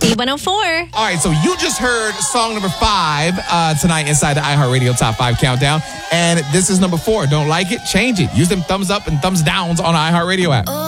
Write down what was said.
B104. All right, so you just heard song number 5 tonight inside the iHeartRadio Top 5 Countdown. And this is number 4. Don't like it? Change it. Use them thumbs up and thumbs downs on the iHeartRadio app.